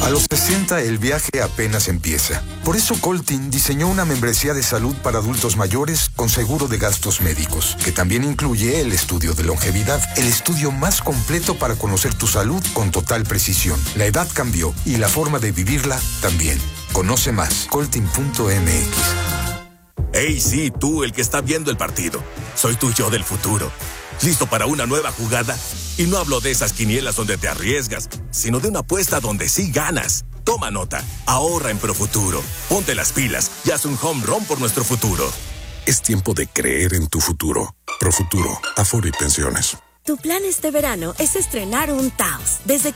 A los 60 el viaje apenas empieza. Por eso Coltin diseñó una membresía de salud para adultos mayores con seguro de gastos médicos, que también incluye el estudio de longevidad, el estudio más completo para conocer tu salud con total precisión. La edad cambió y la forma de vivirla también. Conoce más, coltin.mx. Hey, sí, tú, el que está viendo el partido. Soy tu yo del futuro. ¿Listo para una nueva jugada? Y no hablo de esas quinielas donde te arriesgas, sino de una apuesta donde sí ganas. Toma nota, ahorra en Profuturo. Ponte las pilas y haz un home run por nuestro futuro. Es tiempo de creer en tu futuro. Profuturo, Afore y Pensiones. Tu plan este verano es estrenar un Taos desde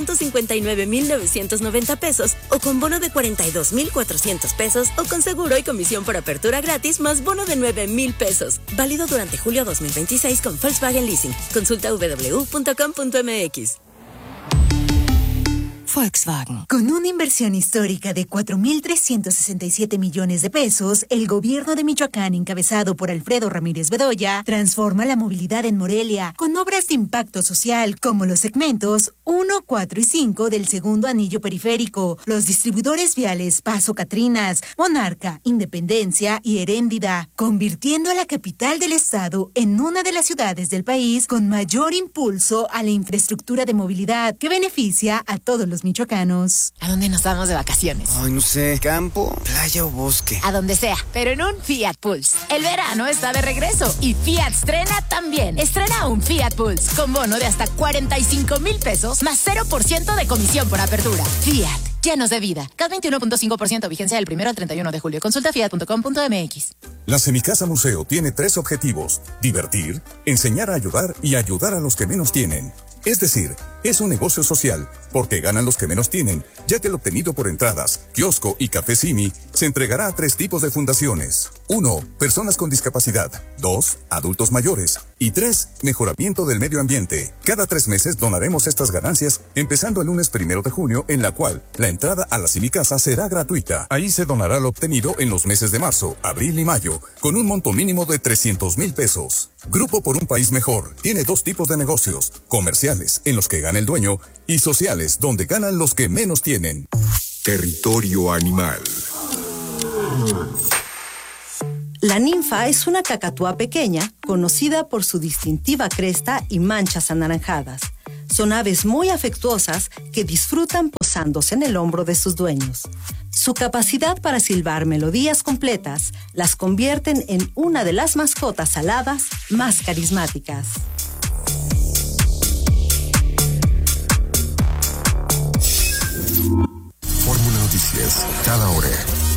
459,990 pesos o con bono de 42,400 pesos o con seguro y comisión por apertura gratis más bono de 9,000 pesos. Válido durante julio 2026 con Volkswagen Leasing. Consulta www.com.mx. Volkswagen. Con una inversión histórica de 4,367 millones de pesos, el gobierno de Michoacán, encabezado por Alfredo Ramírez Bedoya, transforma la movilidad en Morelia con obras de impacto social como los segmentos 1, 4 y 5 del segundo anillo periférico, los distribuidores viales Paso Catrinas, Monarca, Independencia y Heréndida, convirtiendo a la capital del estado en una de las ciudades del país con mayor impulso a la infraestructura de movilidad que beneficia a todos los michoacanos. ¿A dónde nos vamos de vacaciones? Ay, no sé, campo, playa o bosque. A donde sea, pero en un Fiat Pulse. El verano está de regreso y Fiat estrena también. Estrena un Fiat Pulse con bono de hasta 45,000 pesos más 0% de comisión por apertura. Fiat, llenos de vida. CAT 21.5%, vigencia del 1 al 31 de julio. Consulta fiat.com.mx. La Semicasa Museo tiene 3 objetivos: divertir, enseñar a ayudar y ayudar a los que menos tienen. Es decir, es un negocio social, porque ganan los que menos tienen, ya que el obtenido por entradas, kiosco y café Simi se entregará a 3 tipos de fundaciones. 1. Personas con discapacidad. 2. Adultos mayores. Y 3. Mejoramiento del medio ambiente. Cada 3 meses donaremos estas ganancias, empezando el lunes 1 de junio, en la cual la entrada a la Semicasa será gratuita. Ahí se donará lo obtenido en los meses de marzo, abril y mayo, con un monto mínimo de 300,000 pesos. Grupo por un País Mejor tiene 2 tipos de negocios: comerciales, en los que gana el dueño, y sociales, donde ganan los que menos tienen. Territorio animal. La ninfa es una cacatúa pequeña, conocida por su distintiva cresta y manchas anaranjadas. Son aves muy afectuosas que disfrutan posándose en el hombro de sus dueños. Su capacidad para silbar melodías completas las convierten en una de las mascotas aladas más carismáticas. Fórmula Noticias, cada hora.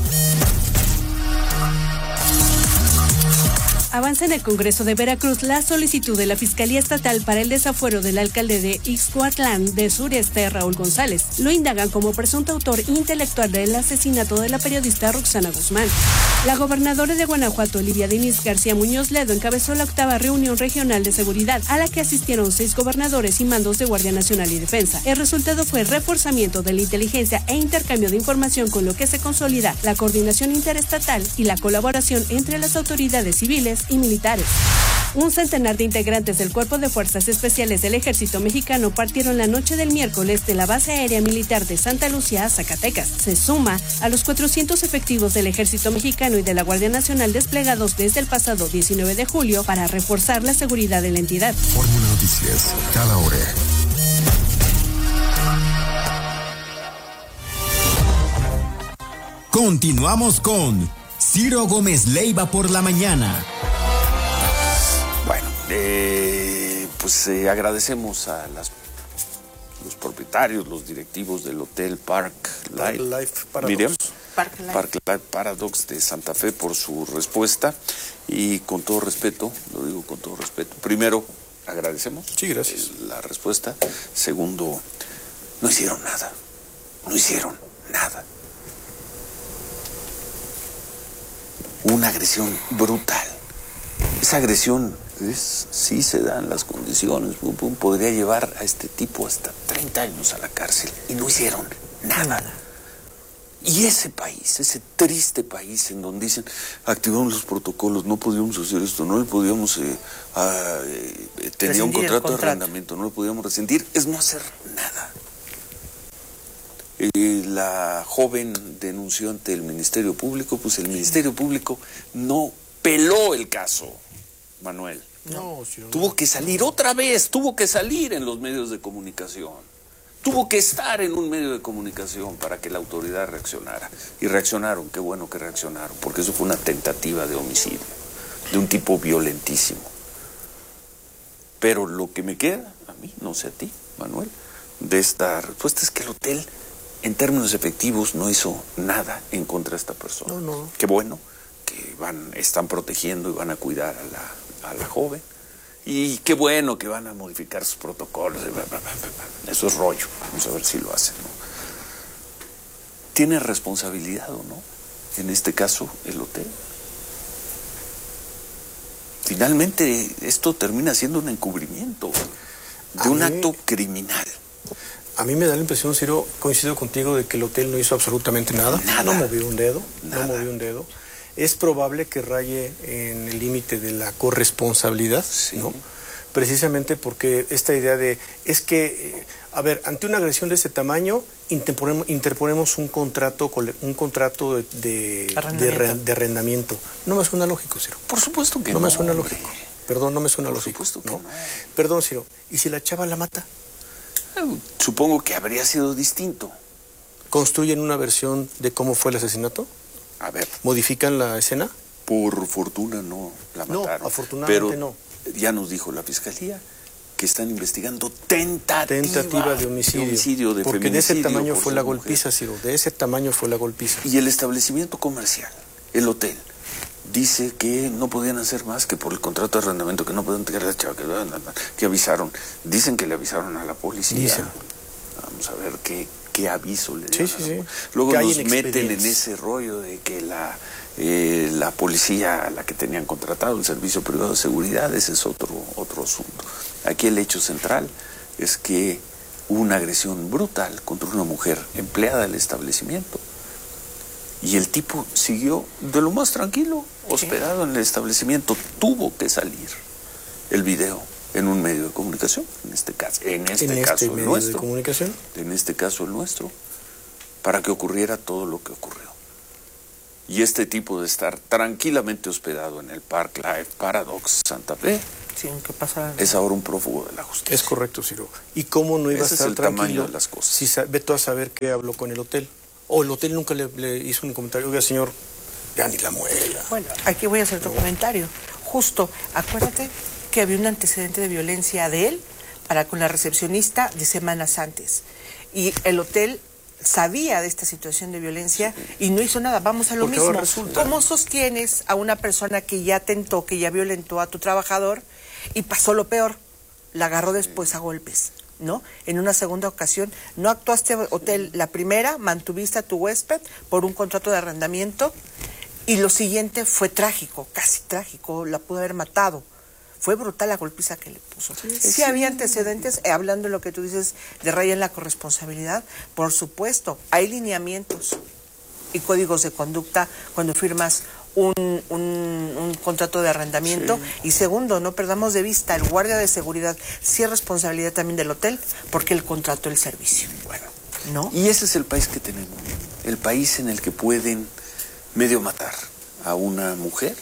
Avanza en el Congreso de Veracruz la solicitud de la Fiscalía Estatal para el desafuero del alcalde de Ixcuatlán de Sureste, Raúl González. Lo indagan como presunto autor intelectual del asesinato de la periodista Roxana Guzmán. La gobernadora de Guanajuato, Olivia Denise García Muñoz Ledo, encabezó la 8ª reunión regional de seguridad, a la que asistieron 6 gobernadores y mandos de Guardia Nacional y Defensa. El resultado fue reforzamiento de la inteligencia e intercambio de información, con lo que se consolida la coordinación interestatal y la colaboración entre las autoridades civiles y militares. Un centenar de integrantes del Cuerpo de Fuerzas Especiales del Ejército Mexicano partieron la noche del miércoles de la base aérea militar de Santa Lucía, Zacatecas. Se suma a los 400 efectivos del Ejército Mexicano y de la Guardia Nacional desplegados desde el pasado 19 de julio para reforzar la seguridad de la entidad. Fórmula Noticias, cada hora. Continuamos con Ciro Gómez Leiva por la mañana. Bueno, agradecemos a los propietarios, los directivos del Hotel Park Life Paradox. Park Life Paradox de Santa Fe por su respuesta, y con todo respeto, lo digo con todo respeto, primero agradecemos la respuesta, segundo, no hicieron nada. Una agresión brutal. Esa agresión, sí se dan las condiciones, podría llevar a este tipo hasta 30 años a la cárcel, y no hicieron nada. Y ese país, ese triste país en donde dicen, activamos los protocolos, no podíamos hacer esto, no le podíamos, tenía un contrato de arrendamiento, no le podíamos rescindir, es no hacer nada. la joven denunció ante el Ministerio Público, pues el Ministerio Público no peló el caso, Manuel. No, sí, tuvo que salir otra vez, tuvo que salir en los medios de comunicación. Tuvo que estar en un medio de comunicación para que la autoridad reaccionara. Y reaccionaron, qué bueno que reaccionaron, porque eso fue una tentativa de homicidio, de un tipo violentísimo. Pero lo que me queda, a mí, no sé a ti, Manuel, de esta respuesta es que el hotel, en términos efectivos, no hizo nada en contra de esta persona. No. Qué bueno que están protegiendo y van a cuidar a la joven. Y qué bueno que van a modificar sus protocolos. Eso es rollo. Vamos a ver si lo hacen, ¿no? ¿Tiene responsabilidad o no? En este caso, el hotel. Finalmente, esto termina siendo un encubrimiento de un acto criminal. A mí me da la impresión, Ciro, coincido contigo, de que el hotel no hizo absolutamente nada. No movió un dedo. No movió un dedo. Es probable que raye en el límite de la corresponsabilidad, sí, ¿no? Precisamente porque esta idea de, ante una agresión de este tamaño, interponemos un contrato de arrendamiento. No me suena lógico, Ciro. Por supuesto que no. No me suena lógico. Perdón, no me suena lógico. Por supuesto que no. Perdón, Ciro. ¿Y si la chava la mata? Supongo que habría sido distinto. ¿Construyen una versión de cómo fue el asesinato? A ver. ¿Modifican la escena? Por fortuna no la mataron. No, afortunadamente pero no. Ya nos dijo la fiscalía que están investigando tentativa de homicidio. De porque de ese tamaño fue la golpiza, Ciro. De ese tamaño fue la golpiza. Y el establecimiento comercial, el hotel, dice que no podían hacer más que por el contrato de arrendamiento, que no podían tirar a la chava, que avisaron. Dicen que le avisaron a la policía. Dicen. Vamos a ver qué aviso le dieron. Sí. Luego nos meten en ese rollo de que la policía, la que tenían contratado, el servicio privado de seguridad, ese es otro asunto. Aquí el hecho central es que hubo una agresión brutal contra una mujer empleada del establecimiento. Y el tipo siguió de lo más tranquilo, hospedado en el establecimiento. Tuvo que salir el video en un medio de comunicación, en este caso el nuestro. De comunicación. En este caso el nuestro, para que ocurriera todo lo que ocurrió. Y este tipo de estar tranquilamente hospedado en el Park Life Paradox Santa Fe, es ahora un prófugo de la justicia. Es correcto, Ciro. ¿Y cómo no iba a estar tranquilo? Tamaño de las cosas. Si vete a saber qué habló con el hotel. O el hotel nunca le hizo un comentario. Oiga, señor, ya ni la muela. Bueno, aquí voy a hacer otro comentario. Justo, acuérdate que había un antecedente de violencia de él para con la recepcionista de semanas antes. Y el hotel sabía de esta situación de violencia y no hizo nada. Vamos a lo mismo. ¿Cómo sostienes a una persona que ya tentó, que ya violentó a tu trabajador y pasó lo peor? La agarró después a golpes, ¿no? En una segunda ocasión, no actuaste hotel la primera, mantuviste a tu huésped por un contrato de arrendamiento y lo siguiente fue trágico, casi trágico, la pudo haber matado. Fue brutal la golpiza que le puso. Sí había antecedentes, hablando de lo que tú dices, de raya en la corresponsabilidad, por supuesto, hay lineamientos y códigos de conducta cuando firmas un contrato de arrendamiento. Sí. Y segundo, no perdamos de vista, el guardia de seguridad sí es responsabilidad también del hotel, porque él contrató el servicio. Bueno, ¿no? Y ese es el país que tenemos, el país en el que pueden medio matar a una mujer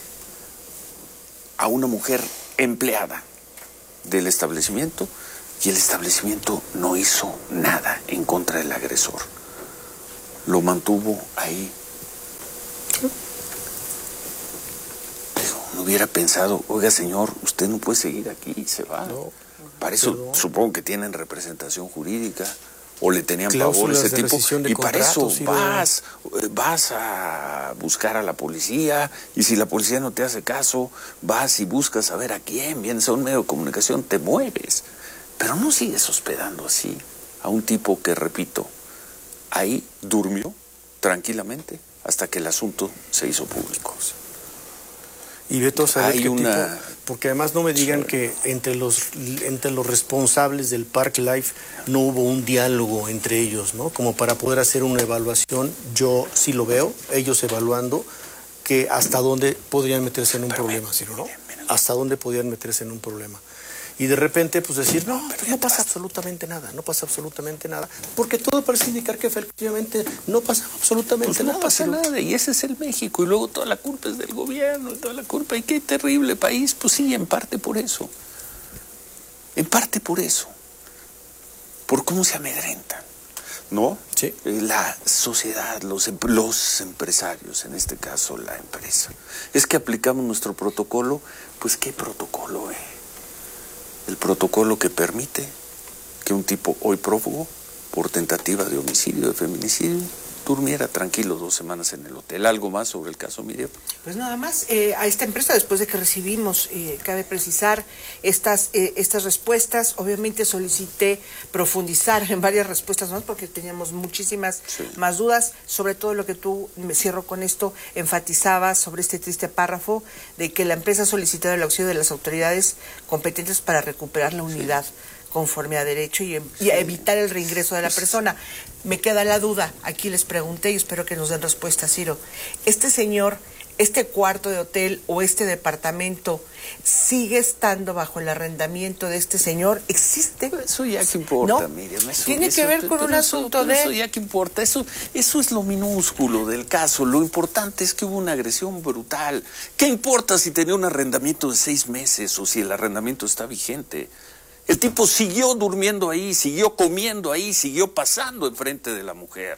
empleada del establecimiento, y el establecimiento no hizo nada en contra del agresor. Lo mantuvo ahí. No hubiera pensado, oiga señor, usted no puede seguir aquí, y se va. No, para eso supongo que tienen representación jurídica, o le tenían pavor a ese tipo, y para eso vas a buscar a la policía, y si la policía no te hace caso, vas y buscas a ver a quién, vienes a un medio de comunicación, te mueves, pero no sigues hospedando así a un tipo que, repito, ahí durmió tranquilamente hasta que el asunto se hizo público. Y Beto, ¿sabes qué tipo? Porque además no me digan que entre los responsables del Park Life no hubo un diálogo entre ellos, ¿no? Como para poder hacer una evaluación. Yo sí lo veo, ellos evaluando que hasta dónde podrían meterse en un problema, ¿sí, no? Hasta dónde podrían meterse en un problema. y de repente pues decir, no, pero no pasa absolutamente nada, porque todo parece indicar que efectivamente no pasa absolutamente nada. No pasa nada, y ese es el México, y luego toda la culpa es del gobierno, y qué terrible país. Pues sí, en parte por eso, por cómo se amedrentan, ¿no? Sí. La sociedad, los empresarios, en este caso la empresa. Es que aplicamos nuestro protocolo, pues ¿qué protocolo? El protocolo que permite que un tipo hoy prófugo por tentativa de homicidio, de feminicidio, durmiera tranquilo 2 semanas en el hotel. ¿Algo más sobre el caso, Miriam? Pues nada más, a esta empresa, después de que recibimos, cabe precisar, estas respuestas, obviamente solicité profundizar en varias respuestas más, porque teníamos muchísimas más dudas, sobre todo lo que tú, me cierro con esto, enfatizabas sobre este triste párrafo de que la empresa ha solicitado el auxilio de las autoridades competentes para recuperar la unidad conforme a derecho y a evitar el reingreso de la persona. Me queda la duda, aquí les pregunté y espero que nos den respuesta, Ciro. Este señor, este cuarto de hotel o este departamento, ¿sigue estando bajo el arrendamiento de este señor? ¿Existe? Eso ya que importa, ¿no? Miriam. Tiene que ver con un asunto de... Eso ya que importa, eso es lo minúsculo del caso. Lo importante es que hubo una agresión brutal. ¿Qué importa si tenía un arrendamiento de 6 meses o si el arrendamiento está vigente? El tipo siguió durmiendo ahí, siguió comiendo ahí, siguió pasando enfrente de la mujer.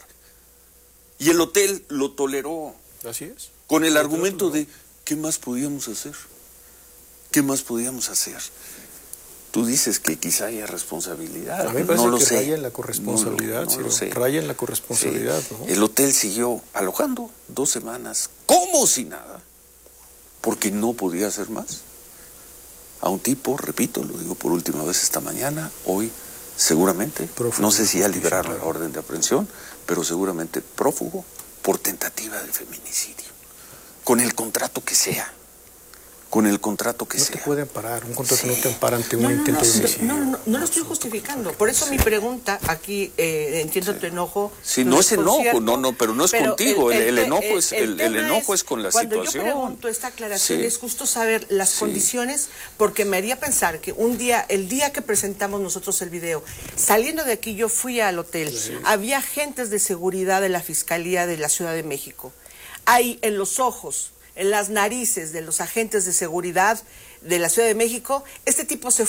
Y el hotel lo toleró. Así es. Con el argumento de, ¿qué más podíamos hacer? ¿Qué más podíamos hacer? Tú dices que quizá haya responsabilidad. A mí me parece que raya en la corresponsabilidad, no lo sé. Raya en la corresponsabilidad, sí. ¿no? El hotel siguió alojando 2 semanas, como si nada, porque no podía hacer más. A un tipo, repito, lo digo por última vez esta mañana, hoy seguramente, no sé si ya liberaron la orden de aprehensión, pero seguramente prófugo por tentativa de feminicidio. Con el contrato que sea. No te puede amparar, un contrato no te ampara ante un intento de homicidio. No lo estoy justificando. Por eso mi pregunta, aquí entiendo tu enojo. Sí, no es enojo, pero no es contigo. El enojo es con la cuando situación. Yo pregunto esta aclaración, es justo saber las condiciones, porque me haría pensar que el día que presentamos nosotros el video, saliendo de aquí yo fui al hotel, había agentes de seguridad de la Fiscalía de la Ciudad de México. Ahí en los ojos, en las narices de los agentes de seguridad de la Ciudad de México, este tipo se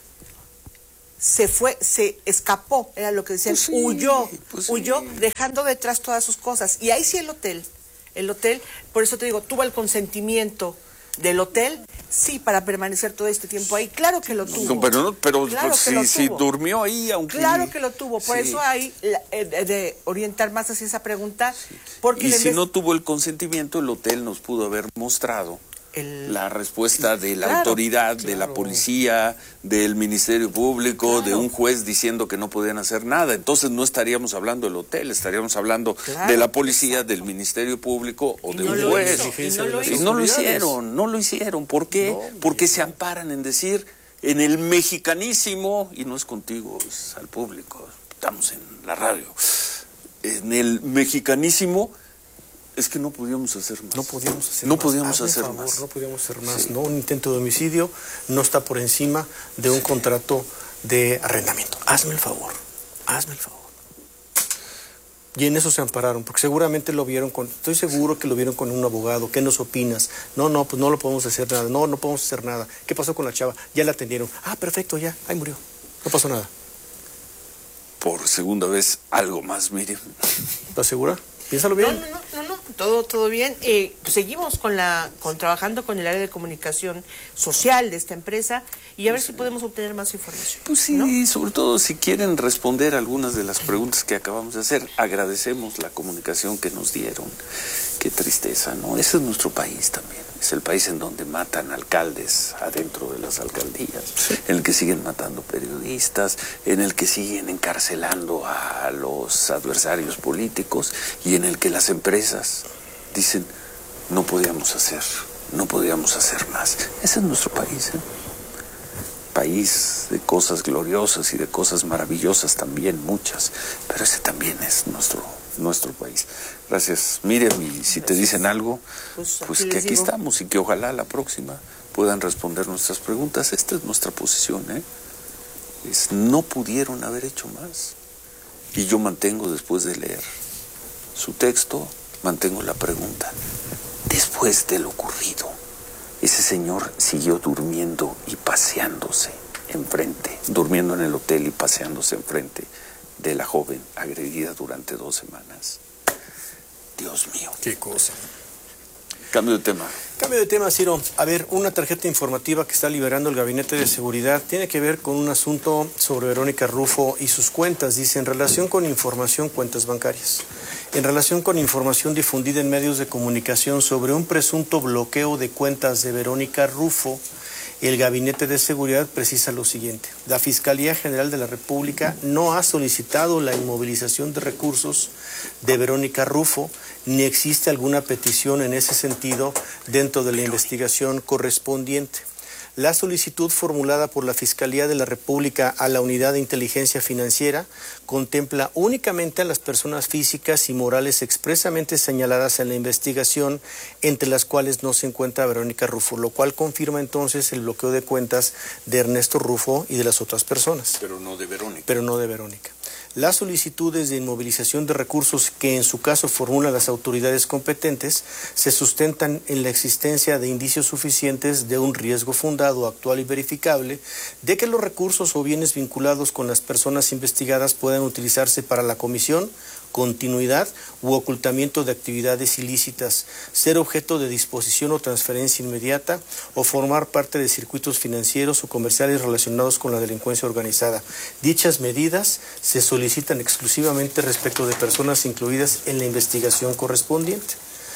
escapó, era lo que decían, huyó, dejando detrás todas sus cosas. Y ahí sí el hotel, por eso te digo, tuvo el consentimiento del hotel, sí, para permanecer todo este tiempo ahí. Claro que lo tuvo. Pero claro si durmió ahí, aunque... Claro que lo tuvo, por eso hay de orientar más hacia esa pregunta. Porque y si no tuvo el consentimiento, el hotel nos pudo haber mostrado la respuesta de la autoridad, de la policía, del Ministerio Público, de un juez diciendo que no podían hacer nada. Entonces no estaríamos hablando del hotel, estaríamos hablando de la policía, del Ministerio Público o de un juez. Y no lo hicieron. ¿Por qué? Porque se amparan en decir, en el mexicanísimo, y no es contigo, es al público, estamos en la radio, en el mexicanísimo, es que no podíamos hacer más. No podíamos hacer más. No, un intento de homicidio no está por encima de un contrato de arrendamiento. Hazme el favor. Y en eso se ampararon, porque seguramente estoy seguro que lo vieron con un abogado. ¿Qué nos opinas? No, pues no lo podemos hacer nada. No podemos hacer nada. ¿Qué pasó con la chava? Ya la atendieron. Perfecto, ya, ahí murió. No pasó nada. Por segunda vez, algo más, Miriam. ¿Estás segura? Piénsalo bien. No, todo bien. Seguimos trabajando con el área de comunicación social de esta empresa y a ver si podemos obtener más información. Pues sí, ¿no? Sobre todo si quieren responder algunas de las preguntas que acabamos de hacer, agradecemos la comunicación que nos dieron. Qué tristeza, ¿no? Ese es nuestro país también. Es el país en donde matan alcaldes adentro de las alcaldías, en el que siguen matando periodistas, en el que siguen encarcelando a los adversarios políticos y en el que las empresas dicen no podíamos hacer más. Ese es nuestro país, país de cosas gloriosas y de cosas maravillosas también, muchas, pero ese también es nuestro país. Gracias, Miriam, y si te dicen algo, pues que aquí estamos y que ojalá la próxima puedan responder nuestras preguntas. Esta es nuestra posición, no pudieron haber hecho más. Y yo mantengo, después de leer su texto, mantengo la pregunta. Después de lo ocurrido, ese señor siguió durmiendo y paseándose enfrente, durmiendo en el hotel y paseándose enfrente de la joven agredida durante 2 semanas. Dios mío. Qué cosa. Cambio de tema. Cambio de tema, Ciro. A ver, una tarjeta informativa que está liberando el Gabinete de Seguridad tiene que ver con un asunto sobre Verónica Rufo y sus cuentas. Dice, en relación con información, cuentas bancarias. En relación con información difundida en medios de comunicación sobre un presunto bloqueo de cuentas de Verónica Rufo, el Gabinete de Seguridad precisa lo siguiente. La Fiscalía General de la República no ha solicitado la inmovilización de recursos de Verónica Rufo, ni existe alguna petición en ese sentido dentro de la investigación correspondiente. La solicitud formulada por la Fiscalía de la República a la Unidad de Inteligencia Financiera contempla únicamente a las personas físicas y morales expresamente señaladas en la investigación, entre las cuales no se encuentra Verónica Rufo, lo cual confirma entonces el bloqueo de cuentas de Ernesto Rufo y de las otras personas. Pero no de Verónica. Las solicitudes de inmovilización de recursos que en su caso formulan las autoridades competentes se sustentan en la existencia de indicios suficientes de un riesgo fundado, actual y verificable de que los recursos o bienes vinculados con las personas investigadas puedan utilizarse para la comisión, continuidad u ocultamiento de actividades ilícitas, ser objeto de disposición o transferencia inmediata o formar parte de circuitos financieros o comerciales relacionados con la delincuencia organizada. Dichas medidas se solicitan exclusivamente respecto de personas incluidas en la investigación correspondiente.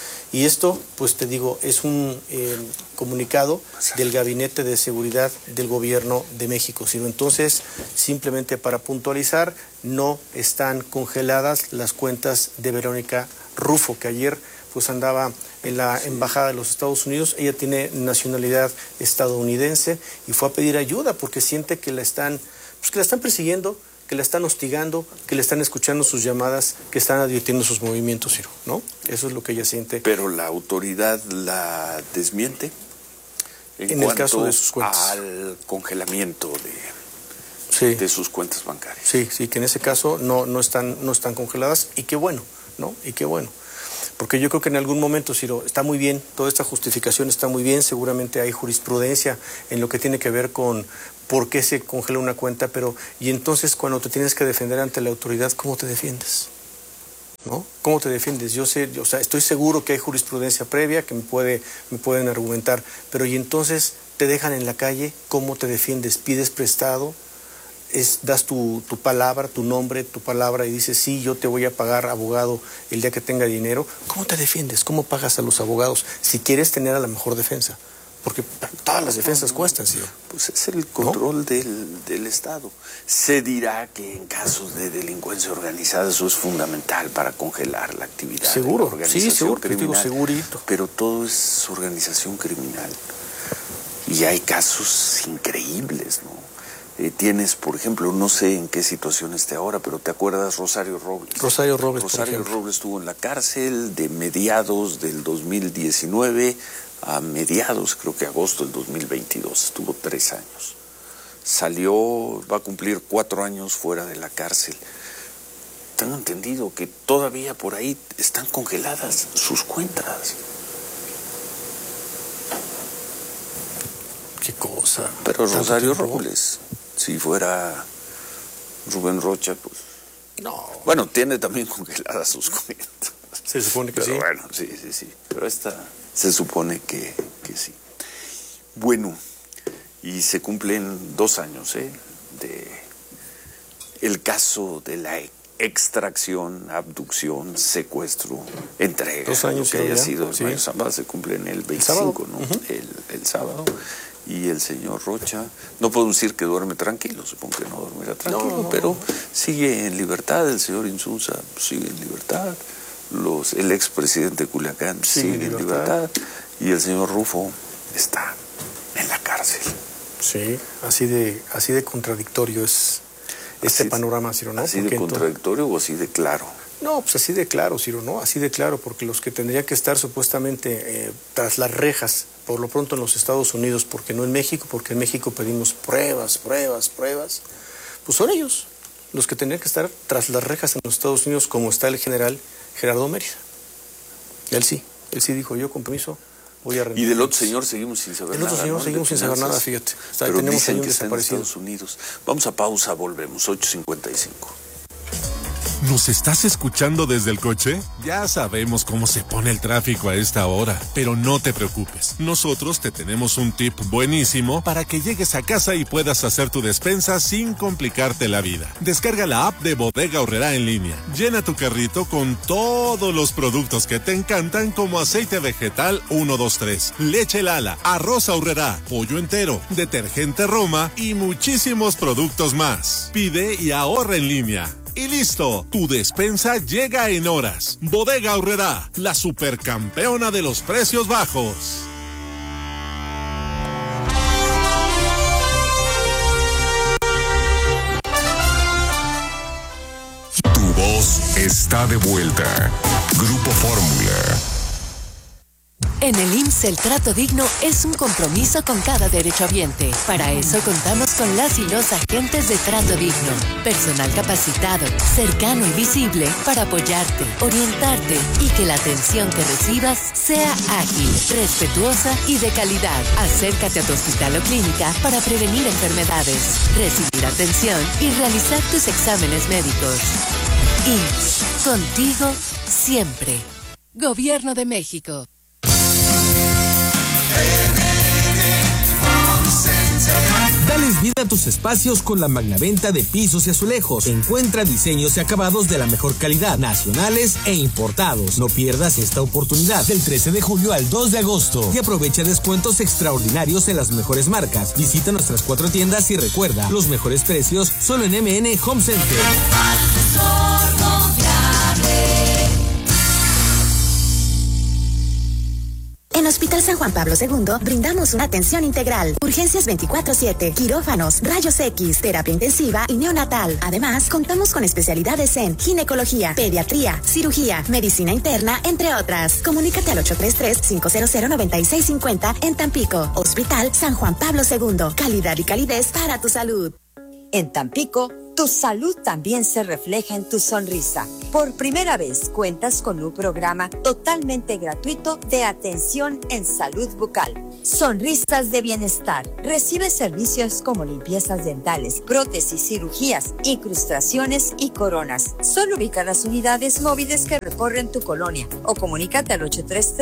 Y esto, pues te digo, es un comunicado del Gabinete de Seguridad del Gobierno de México. Sino entonces, simplemente para puntualizar, no están congeladas las cuentas de Verónica Rufo, que ayer pues andaba en la Embajada de los Estados Unidos. Ella tiene nacionalidad estadounidense y fue a pedir ayuda porque siente que la están persiguiendo, que la están hostigando, que le están escuchando sus llamadas, que están advirtiendo sus movimientos, Ciro, ¿no? Eso es lo que ella siente. Pero la autoridad la desmiente en el caso de sus cuentas. Al congelamiento de sus cuentas bancarias. Sí, que en ese caso no están congeladas, y qué bueno, ¿no? Y qué bueno. Porque yo creo que en algún momento, Ciro, está muy bien, toda esta justificación está muy bien, seguramente hay jurisprudencia en lo que tiene que ver con por qué se congela una cuenta, pero y entonces cuando te tienes que defender ante la autoridad, ¿cómo te defiendes? ¿No? ¿Cómo te defiendes? Yo estoy seguro que hay jurisprudencia previa que me pueden argumentar, pero y entonces te dejan en la calle, ¿cómo te defiendes? ¿Pides prestado? Das tu palabra, tu nombre, tu palabra y dices, sí, yo te voy a pagar abogado el día que tenga dinero. ¿Cómo te defiendes? ¿Cómo pagas a los abogados si quieres tener a la mejor defensa? Porque todas las defensas cuestan, ¿sí? Pues es el control del Estado. Se dirá que en casos de delincuencia organizada eso es fundamental para congelar la actividad. Seguro, de la organización seguro, criminal, digo, segurito. Pero todo es organización criminal. Y hay casos increíbles, ¿no? Tienes, por ejemplo, no sé en qué situación esté ahora, pero ¿te acuerdas Rosario Robles? Rosario Robles estuvo en la cárcel de mediados del 2019 a mediados, creo que agosto del 2022, estuvo 3 años. Salió, va a cumplir 4 años fuera de la cárcel. Tengo entendido que todavía por ahí están congeladas sus cuentas. Qué cosa. Pero Rosario Robles, si fuera Rubén Rocha, pues... No. Bueno, tiene también congeladas sus cuentas. Se supone que pero sí. Bueno, sí. Pero esta se supone que sí. Bueno, y se cumplen 2 años, de el caso de la extracción, abducción, secuestro, entrega. 2 años que haya ya, sido sí. el sábado, se cumplen el 25, ¿no? El sábado. Y el señor Rocha, no puedo decir que duerme tranquilo, supongo que no dormirá tranquilo, pero sigue en libertad. El señor Insulza sigue en libertad, el expresidente de Culiacán sigue en libertad, y el señor Rufo está en la cárcel. Sí, así de contradictorio es este panorama, Ciro, ¿no? Así de contradictorio o así de claro. No, pues así de claro, Ciro, ¿no? Así de claro, porque los que tendrían que estar supuestamente tras las rejas, por lo pronto en los Estados Unidos, porque no en México, porque en México pedimos pruebas, pues son ellos los que tendrían que estar tras las rejas en los Estados Unidos, como está el general Gerardo Mérida. Él sí dijo, yo con permiso voy a rendir. Y del otro señor seguimos sin saber nada. Del otro señor, ¿no? Seguimos sin saber nada, fíjate. Pero tenemos dicen que está en desaparecido. Estados Unidos. Vamos a pausa, volvemos, 8:55. ¿Nos estás escuchando desde el coche? Ya sabemos cómo se pone el tráfico a esta hora, pero no te preocupes. Nosotros te tenemos un tip buenísimo para que llegues a casa y puedas hacer tu despensa sin complicarte la vida. Descarga la app de Bodega Aurrerá en línea. Llena tu carrito con todos los productos que te encantan, como aceite vegetal 123, leche Lala, arroz Aurrerá, pollo entero, detergente Roma y muchísimos productos más. Pide y ahorra en línea. Y listo, tu despensa llega en horas. Bodega Aurrerá, la supercampeona de los precios bajos. Tu voz está de vuelta. Grupo Fórmula. En el IMSS el trato digno es un compromiso con cada derechohabiente. Para eso contamos con las y los agentes de trato digno. Personal capacitado, cercano y visible para apoyarte, orientarte y que la atención que recibas sea ágil, respetuosa y de calidad. Acércate a tu hospital o clínica para prevenir enfermedades, recibir atención y realizar tus exámenes médicos. IMSS, contigo siempre. Gobierno de México. Dales vida a tus espacios con la magna-venta de pisos y azulejos. Encuentra diseños y acabados de la mejor calidad, nacionales e importados. No pierdas esta oportunidad del 13 de julio al 2 de agosto y aprovecha descuentos extraordinarios en las mejores marcas. Visita nuestras 4 tiendas y recuerda, los mejores precios solo en MN Home Center. En Hospital San Juan Pablo II brindamos una atención integral, urgencias 24/7, quirófanos, rayos X, terapia intensiva y neonatal. Además, contamos con especialidades en ginecología, pediatría, cirugía, medicina interna, entre otras. Comunícate al 833-500-9650 en Tampico. Hospital San Juan Pablo II, calidad y calidez para tu salud. En Tampico, tu salud también se refleja en tu sonrisa. Por primera vez cuentas con un programa totalmente gratuito de atención en salud bucal. Sonrisas de Bienestar. Recibe servicios como limpiezas dentales, prótesis, cirugías, incrustaciones y coronas. Solo ubica las unidades móviles que recorren tu colonia o comunícate al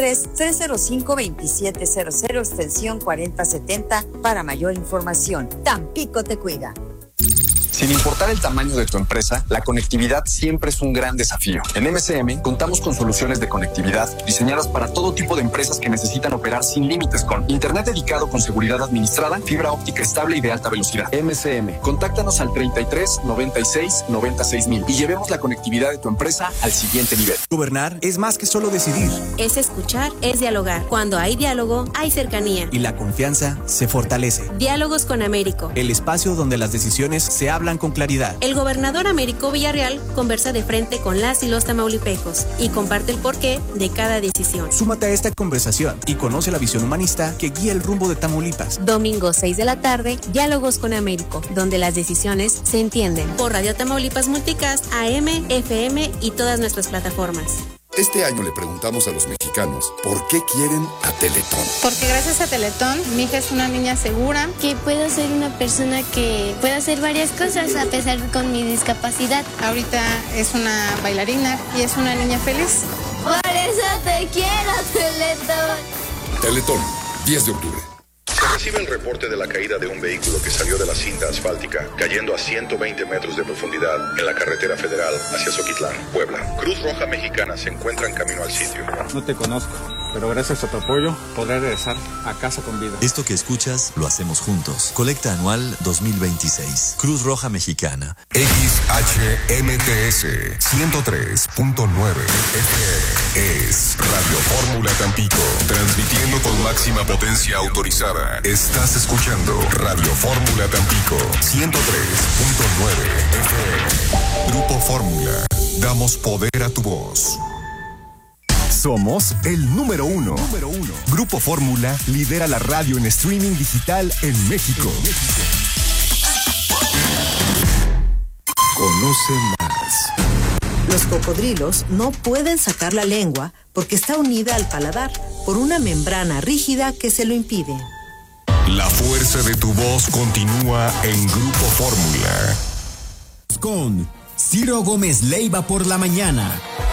833-305-2700 extensión 4070 para mayor información. Tampico te cuida. Sin importar el tamaño de tu empresa, la conectividad siempre es un gran desafío. En MCM contamos con soluciones de conectividad diseñadas para todo tipo de empresas que necesitan operar sin límites, con internet dedicado con seguridad administrada, fibra óptica estable y de alta velocidad. MCM, contáctanos al 33 96 96 mil y llevemos la conectividad de tu empresa al siguiente nivel. Gobernar es más que solo decidir. Es escuchar, es dialogar. Cuando hay diálogo, hay cercanía. Y la confianza se fortalece. Diálogos con Américo. El espacio donde las decisiones se hablan con claridad. El gobernador Américo Villarreal conversa de frente con las y los tamaulipecos y comparte el porqué de cada decisión. Súmate a esta conversación y conoce la visión humanista que guía el rumbo de Tamaulipas. Domingo 6 de la tarde, Diálogos con Américo, donde las decisiones se entienden. Por Radio Tamaulipas Multicast, AM, FM y todas nuestras plataformas. Este año le preguntamos a los mexicanos por qué quieren a Teletón. Porque gracias a Teletón, mi hija es una niña segura. Que puedo ser una persona que puede hacer varias cosas a pesar con mi discapacidad. Ahorita es una bailarina y es una niña feliz. Por eso te quiero, Teletón. Teletón, 10 de octubre. Se recibe el reporte de la caída de un vehículo que salió de la cinta asfáltica, cayendo a 120 metros de profundidad en la carretera federal hacia Zoquitlán, Puebla. Cruz Roja Mexicana se encuentra en camino al sitio. No te conozco, pero gracias a tu apoyo podré regresar a casa con vida. Esto que escuchas lo hacemos juntos. Colecta anual 2026. Cruz Roja Mexicana. XHMTS 103.9 FM es Radio Fórmula Tampico, transmitiendo con máxima potencia autorizada. Estás escuchando Radio Fórmula Tampico 103.9 FM. Grupo Fórmula. Damos poder a tu voz. Somos el número uno. Grupo Fórmula lidera la radio en streaming digital en México. Conoce más. Los cocodrilos no pueden sacar la lengua porque está unida al paladar por una membrana rígida que se lo impide. La fuerza de tu voz continúa en Grupo Fórmula. Con Ciro Gómez Leiva por la mañana.